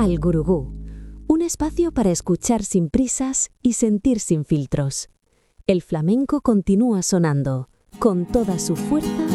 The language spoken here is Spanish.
al Gurugú, un espacio para escuchar sin prisas y sentir sin filtros. El flamenco continúa sonando, con toda su fuerza